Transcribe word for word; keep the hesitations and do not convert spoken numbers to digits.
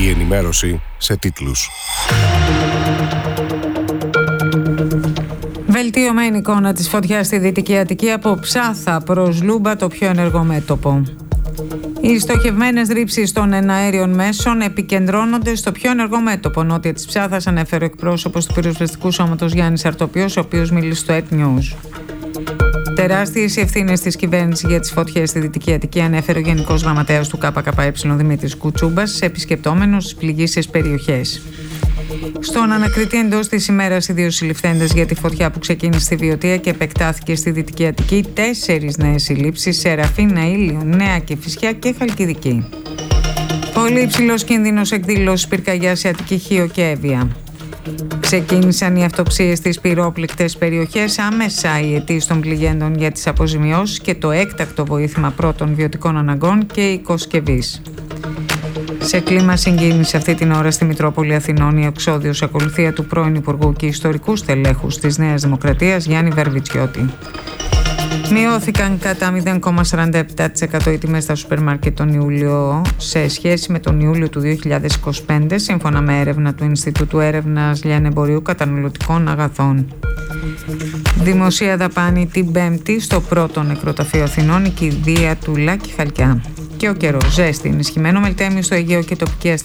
Η ενημέρωση σε τίτλους. Βελτιωμένη εικόνα της φωτιάς στη Δυτική Αττική από Ψάθα προς Λούμπα, το πιο ενεργό μέτωπο. Οι στοχευμένες ρήψεις των εναέριων μέσων επικεντρώνονται στο πιο ενεργό μέτωπο νότια της Ψάθας, ανέφερε ο εκπρόσωπος του Πυροσβεστικού Σώματος Γιάννης Αρτοπιός, ο οποίος μίλησε στο ΕΤ News. Τεράστιες ευθύνες της κυβέρνησης για τις φωτιές στη Δυτική Αττική, ανέφερε ο Γενικός Γραμματέας του ΚΚΕ Δημήτρης Κουτσούμπας, επισκεπτόμενος στις πληγείσιες περιοχές. Στον ανακριτή εντός της ημέρας, οι δύο συλληφθέντες για τη φωτιά που ξεκίνησε στη Βιωτία και επεκτάθηκε στη Δυτική Αττική, τέσσερις νέες συλλήψεις σε Ραφίνα, Ήλιον, Νέα Κηφισιά και Χαλκιδική. Πολύ υψηλός κίνδυνος εκδήλωσης πυρκαγιάς σε Αττική, Χίο και Εύβοια. Ξεκίνησαν οι αυτοψίες στις πυρόπληκτες περιοχές, άμεσα οι αιτίες των πληγέντων για τις αποζημιώσεις και το έκτακτο βοήθημα πρώτων βιωτικών αναγκών και οικοσκευής. Σε κλίμα συγκίνηση αυτή την ώρα στη Μητρόπολη Αθηνών, η εξόδιος ακολουθία του πρώην Υπουργού και ιστορικού στελέχους της Νέας Δημοκρατίας Γιάννη Βαρβιτσιώτη. Μειώθηκαν κατά μηδέν κόμμα σαράντα επτά τοις εκατό οι τιμές στα σούπερ μάρκετ τον Ιούλιο σε σχέση με τον Ιούλιο του δύο χιλιάδες είκοσι πέντε, σύμφωνα με έρευνα του Ινστιτούτου Έρευνας Λιανεμπορίου Καταναλωτικών Αγαθών. Δημοσία δαπάνη την Πέμπτη στο πρώτο νεκροταφείο Αθηνών, η κηδεία του Λάκη Χαλκιά. Και ο καιρός, ζέστη, ενισχυμένο μελτέμιο στο Αιγαίο και τοπική